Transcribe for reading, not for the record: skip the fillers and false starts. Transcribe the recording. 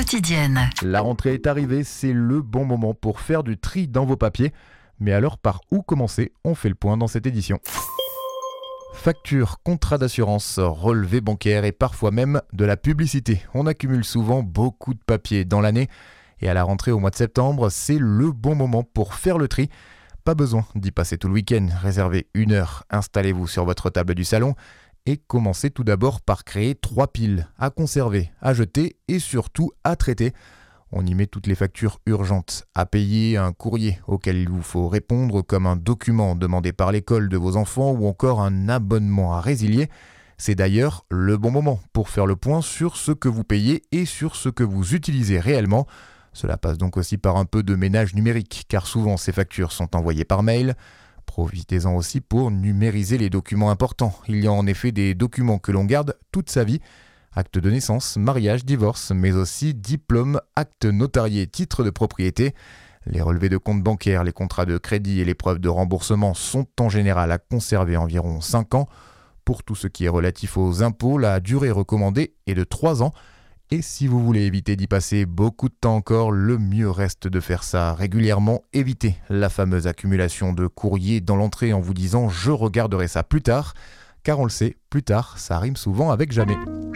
quotidienne. La rentrée est arrivée, c'est le bon moment pour faire du tri dans vos papiers. Mais alors par où commencer? On fait le point dans cette édition. Factures, contrats d'assurance, relevés bancaires et parfois même de la publicité. On accumule souvent beaucoup de papiers dans l'année et à la rentrée au mois de septembre, c'est le bon moment pour faire le tri. Pas besoin d'y passer tout le week-end, réservez 1 heure, installez-vous sur votre table du salon et commencez tout d'abord par créer 3 piles à conserver, à jeter et surtout à traiter. On y met toutes les factures urgentes à payer, un courrier auquel il vous faut répondre comme un document demandé par l'école de vos enfants ou encore un abonnement à résilier. C'est d'ailleurs le bon moment pour faire le point sur ce que vous payez et sur ce que vous utilisez réellement. Cela passe donc aussi par un peu de ménage numérique car souvent ces factures sont envoyées par mail. Profitez-en aussi pour numériser les documents importants. Il y a en effet des documents que l'on garde toute sa vie. Acte de naissance, mariage, divorce, mais aussi diplôme, acte notarié, titre de propriété. Les relevés de compte bancaire, les contrats de crédit et les preuves de remboursement sont en général à conserver environ 5 ans. Pour tout ce qui est relatif aux impôts, la durée recommandée est de 3 ans. Et si vous voulez éviter d'y passer beaucoup de temps encore, le mieux reste de faire ça régulièrement. Évitez la fameuse accumulation de courriers dans l'entrée en vous disant « je regarderai ça plus tard ». Car on le sait, plus tard, ça rime souvent avec jamais.